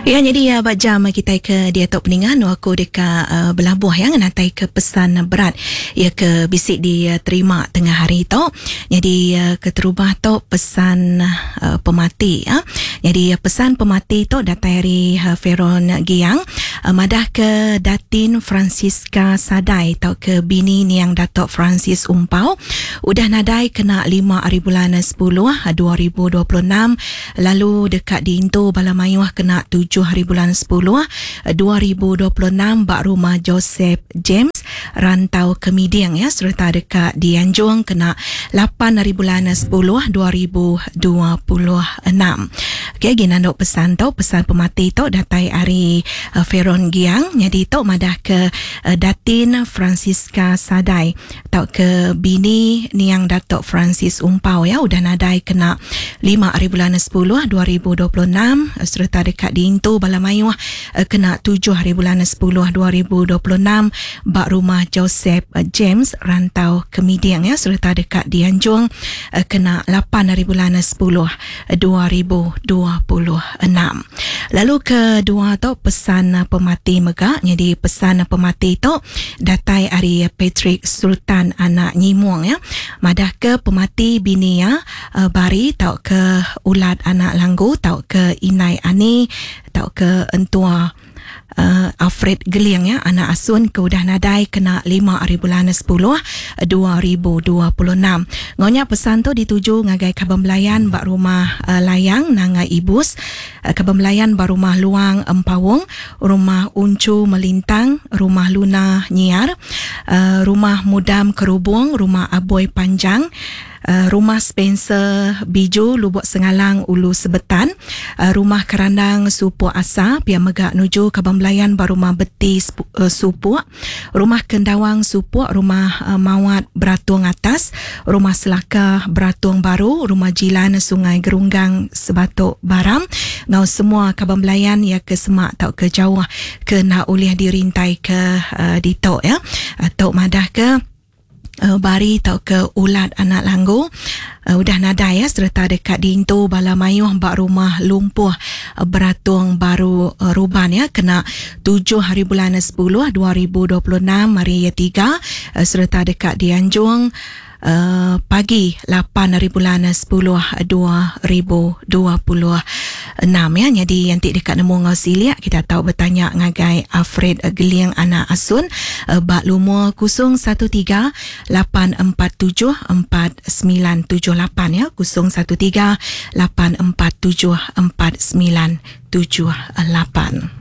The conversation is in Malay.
Ya, jadi bajam kita ke dia tok peningan aku dekat belabuh yang natai ke pesan berat ya ke bisik diterima tengah hari tok. Jadi keterubah tok pesan pemati ya. Jadi pesan pemati tok datai hari Feron Giang madah ke Datin Francisca Sadai tok ke bini niang Datuk Francis Umpau udah nadai kena 5 hari bulan 10 2026, lalu dekat di Into Balamayuh kena 7 hari bulan 10 2026 bak rumah Joseph James rantau ke Midiang ya, serta dekat di Anjung kena 8 hari bulan 10 2026. Okey, gina nak pesan tau, pesan pemati tau datai hari Feron Giang. Jadi tau madah ke Datin Francisca Sadai tau ke bini niang Datuk Francis Umpau ya, udah nadai kena 5 hari bulan 10 2026, serta dekat di Into Balamayuh kena 7 hari bulan 10 2026 bak rumah Joseph James rantau ke Midiang ya, serta dekat di Anjung kena 8 hari bulan 10 2026. Lalu kedua tu pesan pemati megak. Jadi pesan pemati tu datai hari Patrick Sultan anak Nyimuang ya, madah ke pemati bini ya bari tau ke ulat anak Langgu, tau ke Inai Ani, tau ke entua Alfred Geliang ya, anak asun ke udah nadai kena 5 hari bulan 10 2026. Ngonya pesan tu dituju ngagai Kabang Melayan bak rumah Layang nangai Ibus, Kabang Melayan bak rumah Luang Empawung, rumah Uncu Melintang, rumah Luna Nyiar, rumah Mudam Kerubung, rumah Aboy Panjang, rumah Spencer Biju Lubuk Sengalang Ulu Sebetan, rumah Kerandang Supuk Asa Pia Megak nuju Kabang Melayan bar rumah Beti Supuk, rumah Kendawang Supuk, rumah Mawat Beratung Atas, rumah Selaka Beratung Baru, rumah Jilan Sungai Gerunggang Sebatuk Baram. Ngau semua Kabang Melayan ya ke semak tau ke jauh ke nak uliah dirintai ke ditok ya, tok madah ke bari tau ke ulat anak Langgu udah nadai ya, serta dekat di Into Balamayuh bak rumah Lumpuh Beratung Baru Ruban ya, kena 7 hari bulan 10 2026 hari ya 3, serta dekat di Anjung pagi 8 hari bulan 10 2026 ya. Jadi yanti dekat nemu ngau siliak kita tahu bertanya ngagai Alfred Geliang anak asun bak lumur 013 847 4978 ya, 013 847 4978.